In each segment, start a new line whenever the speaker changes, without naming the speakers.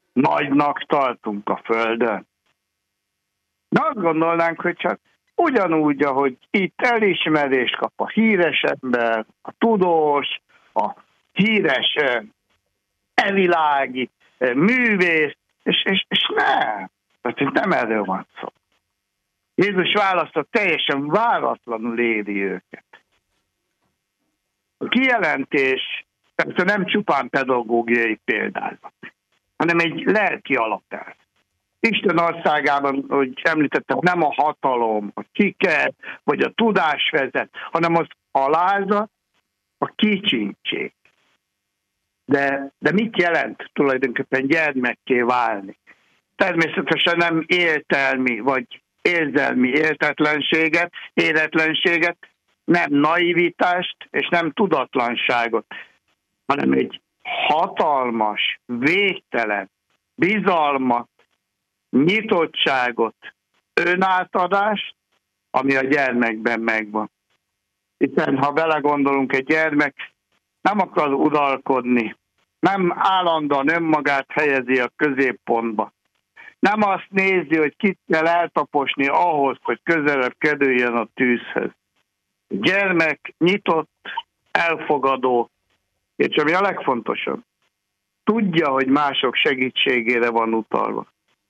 nagynak tartunk a Földön. De azt gondolnánk, hogy csak ugyanúgy, ahogy itt elismerést kap a híres ember, a tudós, a híres evilági művész, és nem. Tehát nem erről van szó. Jézus választott teljesen váratlanul éri őket. A kijelentés persze nem csupán pedagógiai példázat, hanem egy lelki alapelv. Isten országában, hogy említettem, nem a hatalom, a siker, vagy a tudás vezet, hanem az alázat, a kicsintség. De mit jelent tulajdonképpen gyermekké válni? Természetesen nem értelmi, vagy érzelmi éretlenséget, nem naivitást, és nem tudatlanságot, hanem egy hatalmas, végtelen, bizalmat, nyitottságot, önátadást, ami a gyermekben megvan. Hiszen ha belegondolunk, egy gyermek nem akar uralkodni, nem állandóan önmagát helyezi a középpontba. Nem azt nézi, hogy kit kell eltaposni ahhoz, hogy közelebb kerüljön a tűzhöz. A gyermek nyitott, elfogadó, és ami a legfontosabb, tudja, hogy mások segítségére van utalva.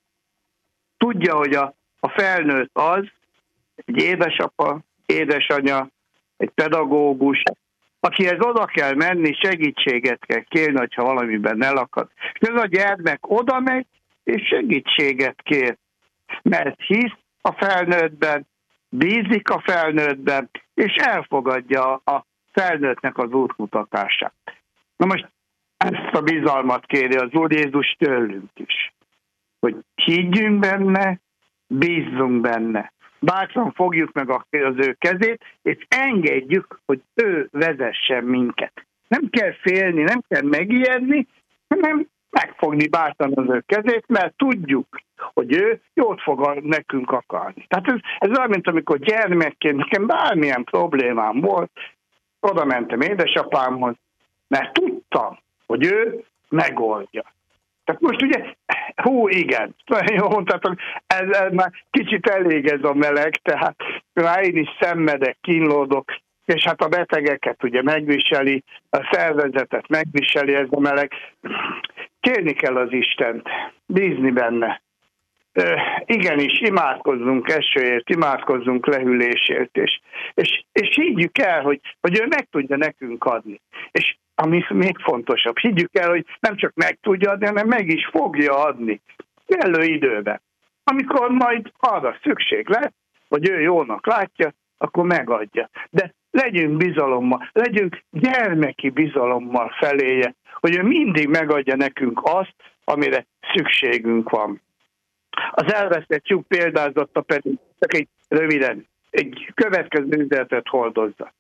Tudja, hogy a felnőtt az, egy édesapa, édesanya, egy pedagógus, akihez oda kell menni, segítséget kell kérni, ha valamiben elakad. És ez a gyermek oda megy, és segítséget kér. Mert hisz a felnőttben, bízik a felnőttben, és elfogadja a felnőttnek az útmutatását. Na most ezt a bizalmat kéri az Úr Jézus tőlünk is. Hogy higgyünk benne, bízzunk benne. Bátran fogjuk meg az ő kezét, és engedjük, hogy ő vezessen minket. Nem kell félni, nem kell megijedni, hanem megfogni bátran az ő kezét, mert tudjuk, hogy ő jót fog nekünk akarni. Tehát ez olyan, mint amikor gyermekként nekem bármilyen problémám volt, oda mentem édesapámhoz, mert tudtam, hogy ő megoldja. Tehát most ugye, igen, jó mondhatom, ez már kicsit elég ez a meleg, tehát már én is szenvedek, kínlódok, és hát a betegeket ugye megviseli, a szervezetet megviseli ez a meleg. Kérni kell az Istent, bízni benne. Igenis, imádkozzunk esőért, imádkozzunk lehűlésért, és higgyük el, hogy ő meg tudja nekünk adni. És ami még fontosabb, higgyük el, hogy nem csak meg tudja adni, hanem meg is fogja adni kellő időben. Amikor majd arra szükség lesz, hogy ő jónak látja, akkor megadja. De legyünk bizalommal, legyünk gyermeki bizalommal feléje, hogy ő mindig megadja nekünk azt, amire szükségünk van. Az elvesztett tyúk példázata pedig csak egy röviden, egy következő üzenetet hordozza.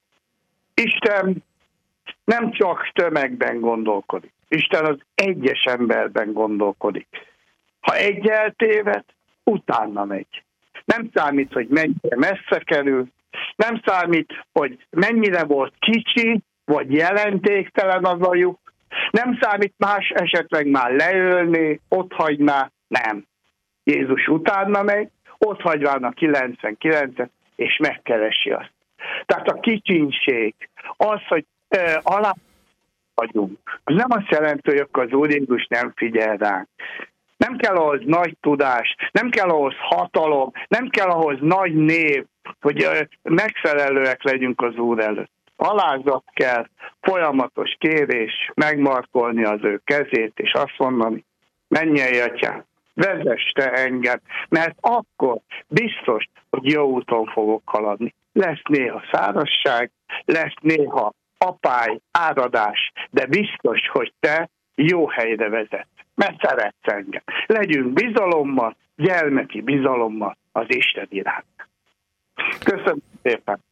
Isten nem csak tömegben gondolkodik. Isten az egyes emberben gondolkodik. Ha egy eltéved, utána megy. Nem számít, hogy mennyire messze kerül, nem számít, hogy mennyire volt kicsi, vagy jelentéktelen az a lyuk, nem számít más esetleg már leölni, otthagyná, nem. Jézus utána megy, otthagyván a 99-et, és megkeresi azt. Tehát a kicsinség, az, hogy alá vagyunk, az nem azt jelenti, hogy akkor az Úr Jézus nem figyel ránk. Nem kell ahhoz nagy tudás, nem kell ahhoz hatalom, nem kell ahhoz nagy név, hogy megfelelőek legyünk az Úr előtt. Alázat kell, folyamatos kérés, megmarkolni az ő kezét, és azt mondani, mennyei Atyám, vezess te engem, mert akkor biztos, hogy jó úton fogok haladni. Lesz néha szárazság, lesz néha apály, áradás, de biztos, hogy te jó helyre vezet, mert szeretsz engem. Legyünk bizalommal, gyermeki bizalommal az Isten iránt. Köszönöm szépen!